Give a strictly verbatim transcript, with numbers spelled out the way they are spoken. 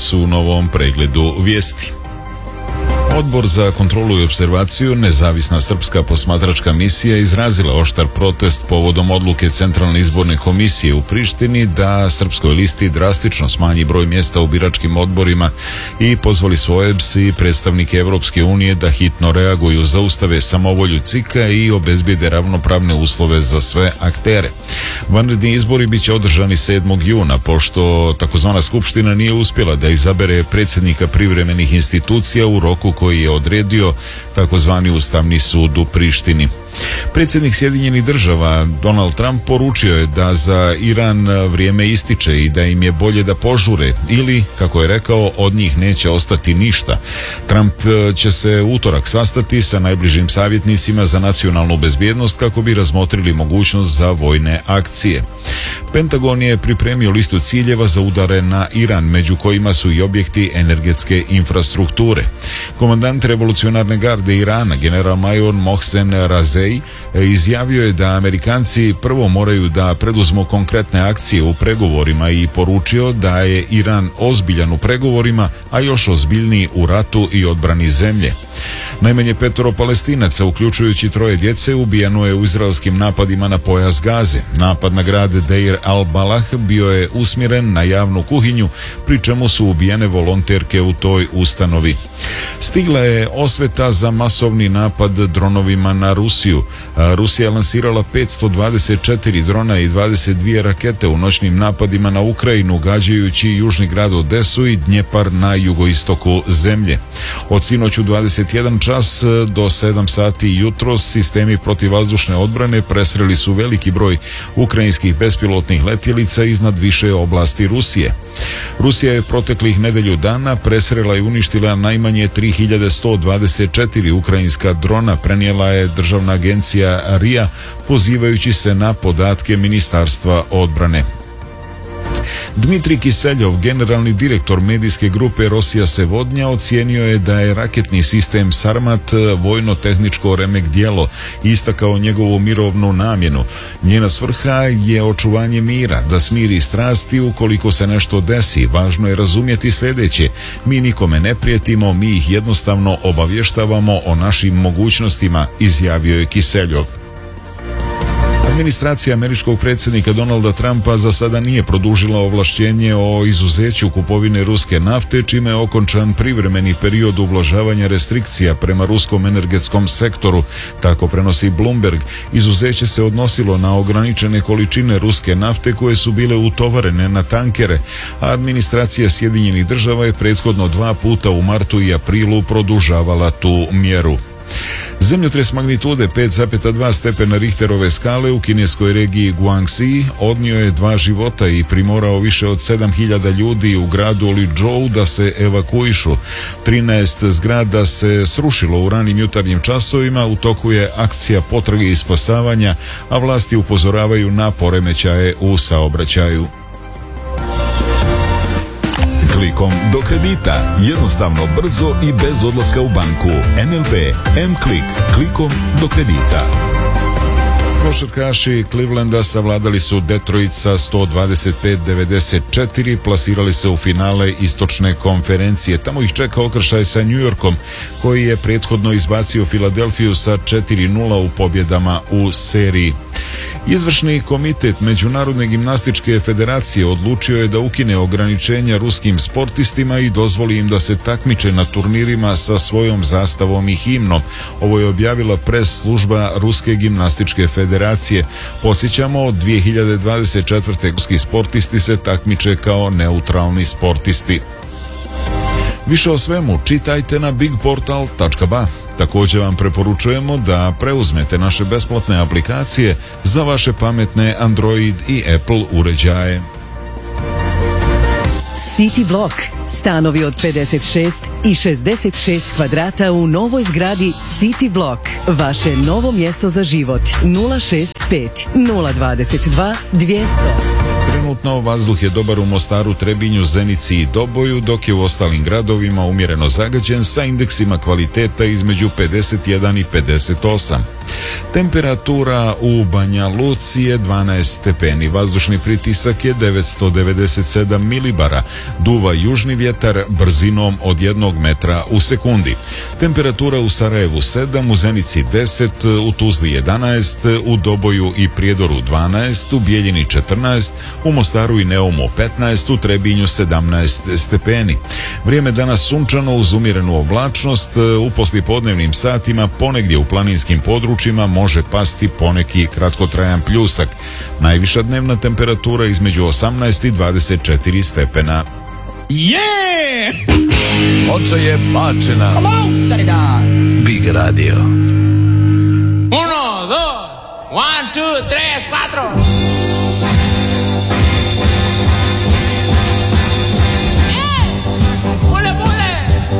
danas u novom pregledu vijesti. Odbor za kontrolu i opservaciju, nezavisna srpska posmatračka misija, izrazila oštar protest povodom odluke Centralne izborne komisije u Prištini da Srpskoj listi drastično smanji broj mjesta u biračkim odborima i pozvali su O E B S i predstavnike Evropske unije da hitno reaguju, zaustave samovolju C I K-a i obezbijede ravnopravne uslove za sve aktere. Vanredni izbori biće održani sedmog juna, pošto takozvana skupština nije uspjela da izabere predsjednika privremenih institucija u roku koji je odredio takozvani Ustavni sud u Prištini. Predsjednik Sjedinjenih država Donald Trump poručio je da za Iran vrijeme ističe i da im je bolje da požure ili, kako je rekao, od njih neće ostati ništa. Trump će se utorak sastati sa najbližim savjetnicima za nacionalnu bezbjednost kako bi razmotrili mogućnost za vojne akcije. Pentagon je pripremio listu ciljeva za udare na Iran, među kojima su i objekti energetske infrastrukture. Komandant revolucionarne garde Irana, general major Mohsen Razei, izjavio je da Amerikanci prvo moraju da preduzmu konkretne akcije u pregovorima i poručio da je Iran ozbiljan u pregovorima, a još ozbiljniji u ratu i odbrani zemlje. Najmanje petoro Palestinaca, uključujući troje djece, ubijeno je u izraelskim napadima na pojas Gaze. Napad na grad Deir al-Balah bio je usmjeren na javnu kuhinju, pri čemu su ubijene volonterke u toj ustanovi. Stigla je osveta za masovni napad dronovima na Rusiju. Rusija je lansirala petsto dvadeset četiri drona i dvadeset dvije rakete u noćnim napadima na Ukrajinu, gađajući južni grad Odesu i Dnjepar na jugoistoku zemlje. Od sinoć u dvadeset jedan čas do sedam sati jutros sistemi protivvazdušne odbrane presreli su veliki broj ukrajinskih bespilotnih letjelica iznad više oblasti Rusije. Rusija je proteklih nedelju dana presrela i uništila najmanje tri hiljade sto dvadeset četiri ukrajinska drona, prenijela je državna agencija R I A, pozivajući se na podatke Ministarstva odbrane. Dmitrij Kiseljov, generalni direktor medijske grupe Rosija Sevodnja, ocijenio je da je raketni sistem Sarmat vojno-tehničko remek djelo i istakao njegovu mirovnu namjenu. Njena svrha je očuvanje mira, da smiri strasti ukoliko se nešto desi. Važno je razumjeti sljedeće: mi nikome ne prijetimo, mi ih jednostavno obavještavamo o našim mogućnostima, izjavio je Kiseljov. Administracija američkog predsjednika Donalda Trumpa za sada nije produžila ovlašćenje o izuzeću kupovine ruske nafte, čime je okončan privremeni period ublažavanja restrikcija prema ruskom energetskom sektoru, tako prenosi Bloomberg. Izuzeće se odnosilo na ograničene količine ruske nafte koje su bile utovarene na tankere, a administracija Sjedinjenih država je prethodno dva puta u martu i aprilu produžavala tu mjeru. Zemljotres magnitude pet zarez dva stepena Richterove skale u kineskoj regiji Guangxi odnio je dva života i primorao više od sedam hiljada ljudi u gradu Liuzhou da se evakuišu. trinaest zgrada se srušilo u ranim jutarnjim časovima, u toku je akcija potrage i spasavanja, a vlasti upozoravaju na poremećaje u saobraćaju. Klikom do kredita, jednostavno, brzo i bez odlaska u banku. N L B M-Klik, klikom do kredita. Košarkaši Clevelanda savladali su Detroit sa sto dvadeset pet devedeset četiri, plasirali se u finale istočne konferencije. Tamo ih čeka okršaj sa New Yorkom, koji je prethodno izbacio Filadelfiju sa četiri nula u pobjedama u seriji. Izvršni komitet Međunarodne gimnastičke federacije odlučio je da ukine ograničenja ruskim sportistima i dozvoli im da se takmiče na turnirima sa svojom zastavom i himnom. Ovo je objavila pres služba Ruske gimnastičke federacije. Podsjećamo, od dvije hiljade dvadeset četvrte. ruski sportisti se takmiče kao neutralni sportisti. Više o svemu čitajte na big portal tačka ba. Također vam preporučujemo da preuzmete naše besplatne aplikacije za vaše pametne Android i Apple uređaje. City Block. Stanovi od pedeset šest i šezdeset šest kvadrata u novoj zgradi City Block. Vaše novo mjesto za život. nula šest pet nula dvadeset dva dvjesto. Trenutno vazduh je dobar u Mostaru, Trebinju, Zenici i Doboju, dok je u ostalim gradovima umjereno zagađen sa indeksima kvaliteta između pedeset jedan i pedeset osam. Temperatura u Banja Luci je dvanaest stepeni, vazdušni pritisak je devetsto devedeset sedam milibara, duva južni vjetar brzinom od jednog metra u sekundi. Temperatura u Sarajevu sedam, u Zenici deset, u Tuzli jedanaest, u Doboju i Prijedoru dvanaest, u Bijeljini četrnaest, u Mostaru i Neumu petnaest, u Trebinju sedamnaest stepeni. Vrijeme danas sunčano uz umjerenu oblačnost, u poslijepodnevnim satima ponegdje u planinskim područjima može pasti poneki kratkotrajan pljusak. Najviša dnevna temperatura između osamnaest i dvadeset četiri stepena. Yeah! Ploča je bačena. Come on, Big Radio. Uno, dos, one, two, tres, cuatro.